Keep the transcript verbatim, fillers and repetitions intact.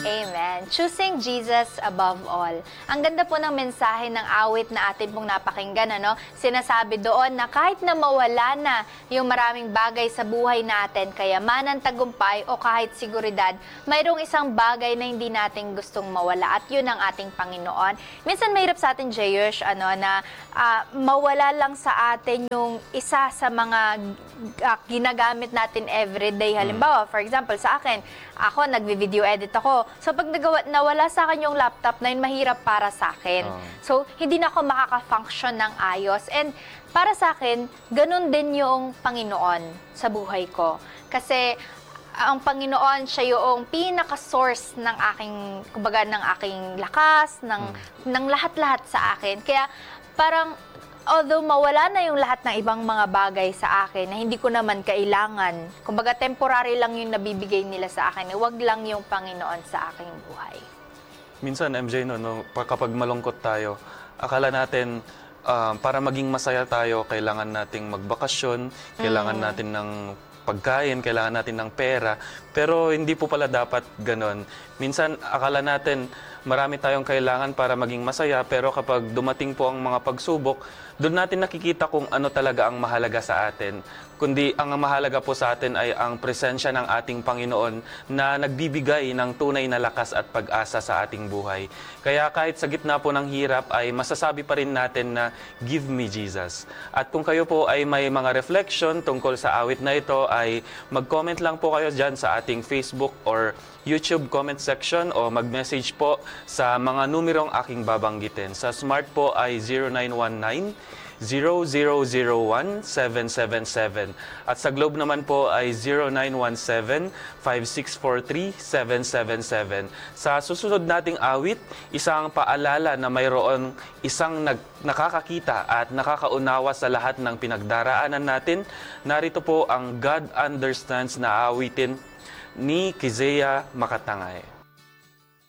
Amen. Choosing Jesus above all. Ang ganda po ng mensahe ng awit na atin pong napakinggan, ano? Sinasabi doon na kahit na mawala na yung maraming bagay sa buhay natin, kayamanan, tagumpay o kahit seguridad, mayroong isang bagay na hindi natin gustong mawala at yun ang ating Panginoon. Minsan mahirap sa atin, Jayush, ano, na uh, mawala lang sa atin yung isa sa mga uh, ginagamit natin everyday. Halimbawa, for example, sa akin, ako, nagvi-video edit ako. So, pag nagawa, nawala sa akin yung laptop na yun, mahirap para sa akin. Oh. So, hindi na ako makaka-function ng ayos. And para sa akin, ganun din yung Panginoon sa buhay ko. Kasi, ang Panginoon, siya yung pinaka-source ng aking, kumbaga, ng aking lakas, ng, hmm. ng lahat-lahat sa akin. Kaya, parang, although mawala na yung lahat ng ibang mga bagay sa akin na hindi ko naman kailangan, kumbaga temporary lang yung nabibigay nila sa akin, wag lang yung Panginoon sa aking buhay. Minsan, M J, no, no, kapag malungkot tayo, akala natin uh, para maging masaya tayo, kailangan nating magbakasyon, kailangan mm. natin ng pagkain, kailangan natin ng pera, pero hindi po pala dapat ganon. Minsan, akala natin marami tayong kailangan para maging masaya, pero kapag dumating po ang mga pagsubok, doon natin nakikita kung ano talaga ang mahalaga sa atin. Kundi ang mahalaga po sa atin ay ang presensya ng ating Panginoon na nagbibigay ng tunay na lakas at pag-asa sa ating buhay. Kaya kahit sa gitna po ng hirap ay masasabi pa rin natin na, "Give me Jesus." At kung kayo po ay may mga reflection tungkol sa awit na ito, ay mag-comment lang po kayo dyan sa ating Facebook or YouTube comment section o mag-message po sa mga numerong aking babanggitin. Sa Smart po ay zero nine one nine, zero zero zero one, seven seven seven. At sa Globe naman po ay zero nine one seven, five six four three, seven seven seven. Sa susunod nating awit, isang paalala na mayroon isang nag nakakakita at nakakaunawa sa lahat ng pinagdaraanan natin. Narito po ang God Understands na awitin ni Kizea Makatangay.